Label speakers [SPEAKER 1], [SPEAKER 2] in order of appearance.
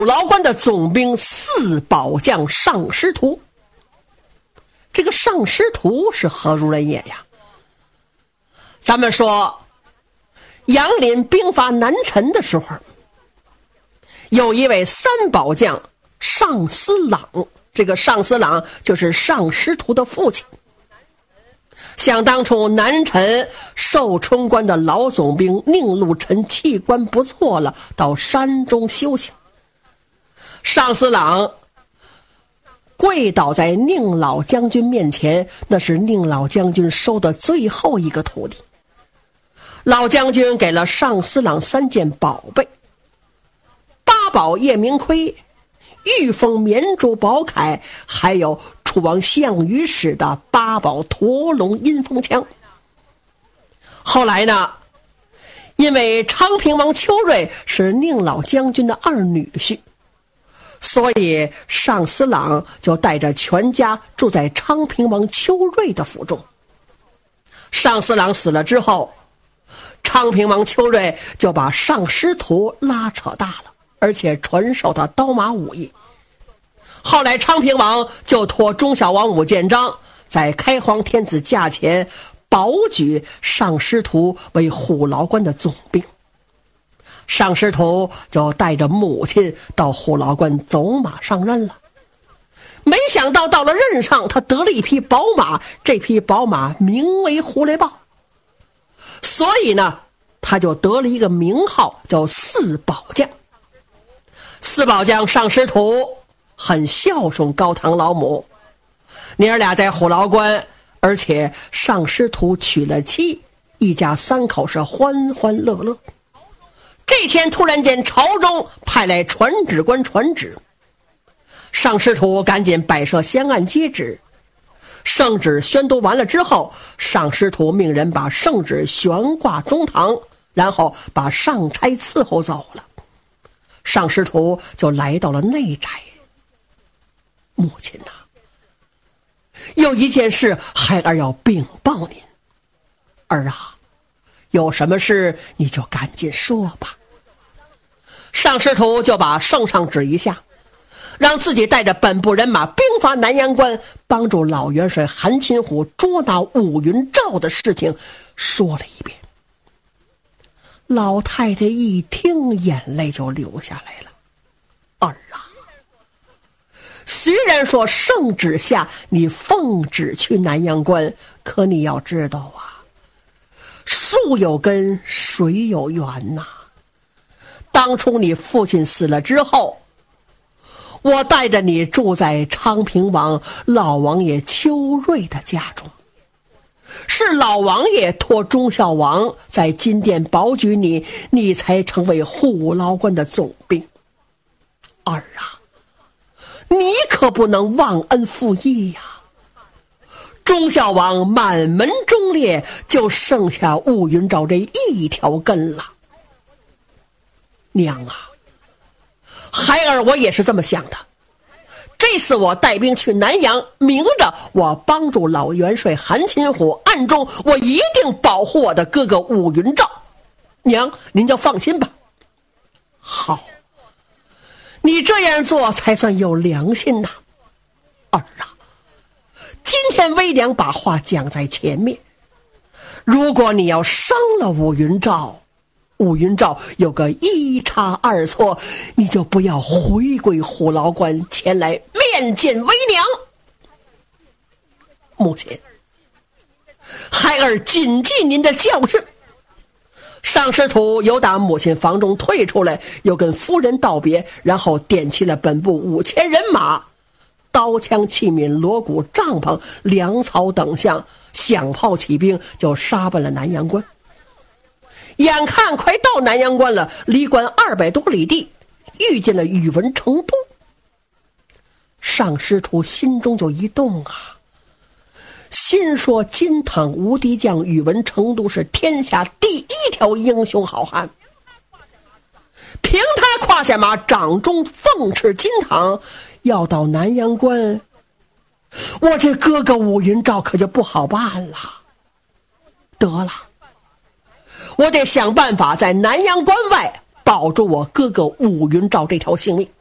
[SPEAKER 1] 牢关的总兵四保将尚师图。这个尚师图是何如人也呀？咱们说杨林兵伐南陈的时候，有一位三保将尚思朗，这个尚思朗就是尚师图的父亲。想当初南陈寿春关的老总兵宁禄臣弃官不错了，到山中休息。尚思朗跪倒在宁老将军面前，那是宁老将军收的最后一个徒弟。老将军给了尚思朗3件宝贝：八宝夜明盔、玉凤绵珠宝铠，还有楚王项羽使的八宝驼龙阴风枪。后来呢，因为昌平王邱瑞是宁老将军的二女婿，所以尚思朗就带着全家住在昌平王邱瑞的府中。尚思朗死了之后，昌平王邱瑞就把尚师图拉扯大了，而且传授他刀马武艺。后来昌平王就托忠孝王武建章在开皇天子驾前保举尚师图为虎牢关的总兵。尚师图就带着母亲到虎牢关走马上任了。没想到到了任上，他得了一匹宝马，这匹宝马名为狐狸豹，所以呢，他就得了一个名号叫四保将。四保将尚师图很孝顺高堂老母，娘俩在虎牢关，而且尚师图娶了妻，一家3口是欢欢乐乐。这天突然间朝中派来传旨官传旨，尚师图赶紧摆设香案接旨。圣旨宣读完了之后，尚师图命人把圣旨悬挂中堂，然后把上差伺候走了。尚师图就来到了内宅。母亲呐，有一件事孩儿要禀报您。儿啊，有什么事你就赶紧说吧。尚师图就把圣上旨一下，让自己带着本部人马兵伐南阳关，帮助老元帅韩擒虎捉拿武云照的事情说了一遍。老太太一听，眼泪就流下来了。儿啊，虽然说圣旨下你奉旨去南阳关，可你要知道啊，树有根，水有源呐。当初你父亲死了之后，我带着你住在昌平王老王爷邱瑞的家中，是老王爷托忠孝王在金殿保举你，你才成为虎牢关的总兵。儿啊，你可不能忘恩负义呀！忠孝王满门忠烈，就剩下武云照这一条根了。娘啊，孩儿我也是这么想的。这次我带兵去南阳，明着我帮助老元帅韩擒虎，暗中我一定保护我的哥哥武云照。娘，您就放心吧。好，你这样做才算有良心呐。儿啊，今天微娘把话讲在前面，如果你要伤了武云照，武云照有个一差二错，你就不要回归虎牢关前来面见微娘。母亲，孩儿谨记您的教训。尚师图由打母亲房中退出来，又跟夫人道别，然后点齐了本部5000人马，刀枪器皿、锣鼓、帐篷、粮草等项，响炮起兵，就杀奔了南阳关。眼看快到南阳关了，离关200多里地，遇见了宇文成都。尚师图心中就一动啊，心说金堂无敌将宇文成都是天下第一条英雄好汉，凭他胯下马掌中凤翅金堂，要到南阳关，我这哥哥武云照可就不好办了。得了，我得想办法在南阳关外保住我哥哥武云照这条性命。